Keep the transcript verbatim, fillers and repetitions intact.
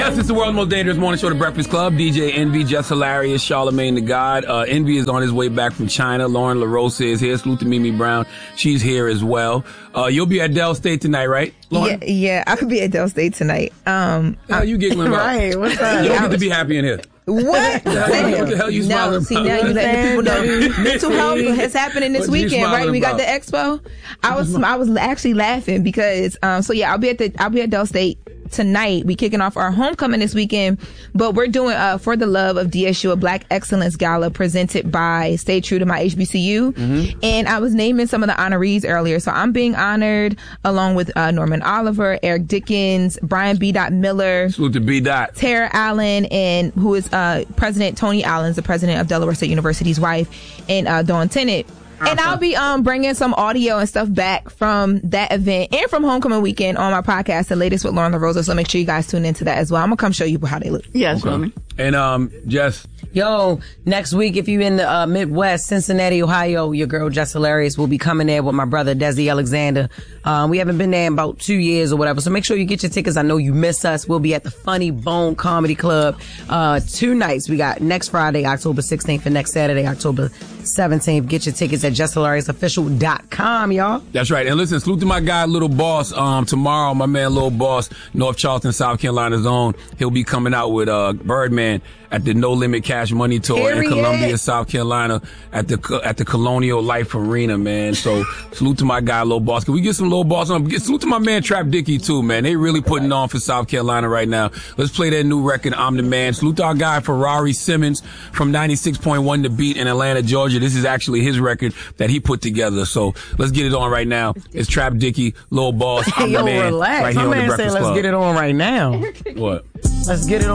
Yes, it's the world's most dangerous morning show, The Breakfast Club. D J Envy, Just Hilarious, Charlamagne the God. Uh, Envy is on his way back from China. Lauren LaRosa is here. Salute to Mimi Brown. She's here as well. Uh, you'll be at Dell State tonight, right, Lauren? Yeah, yeah, I could be at Dell State tonight. Um, How you giggling about? Right, what's up? You don't get to be happy in here. What? What the hell you smiling No, about? see, now you letting people know mental health is happening this What you weekend, right? smiling We got the about? expo. I was I was actually laughing because um so yeah, I'll be at the I'll be at Dell State tonight. We kicking off our homecoming this weekend, but we're doing uh For the Love of D S U, a Black Excellence Gala presented by Stay True to My H B C U. Mm-hmm. And I was naming some of the honorees earlier. So I'm being honored along with uh, Norman Oliver, Eric Dickens, Brian B. Miller, Salute to B. Dot. Tara Allen, and who is uh President Tony Allen's the president of Delaware State University's wife, and uh Dawn Tennant. And I'll be um bringing some audio and stuff back from that event and from homecoming weekend on my podcast, The Latest with Lauren LaRosa. So make sure you guys tune into that as well. I'm gonna come show you how they look. Yes, okay. And um, Jess. Yo, next week, if you're in the uh, Midwest, Cincinnati, Ohio, your girl Just Hilarious will be coming there with my brother Desi Alexander. Um, we haven't been there in about two years or whatever, so make sure you get your tickets. I know you miss us. We'll be at the Funny Bone Comedy Club uh, two nights. We got next Friday, October sixteenth, and next Saturday, October seventeenth. Get your tickets at just hilarious official dot com, y'all. That's right. And listen, salute to my guy, Little Boss. Um, tomorrow, my man, Little Boss, North Charleston, South Carolina's own. He'll be coming out with uh, Birdman at the No Limit Cash Money Tour Period. in Columbia, South Carolina, at the at the Colonial Life Arena, man. So salute to my guy, Little Boss. Can we get some Little Boss on? Get, salute to my man, Trap Dicky, too, man. They really putting on for South Carolina right now. Let's play that new record, I'm the Man. Salute to our guy, Ferrari Simmons, from ninety-six point one The Beat in Atlanta, Georgia. This is actually his record that he put together. So let's get it on right now. It's Trap Dicky, Little Boss, I'm Yo, the Man. relax. Right here My on The man Breakfast said, let's Club. get it on right now. What? Let's get it on.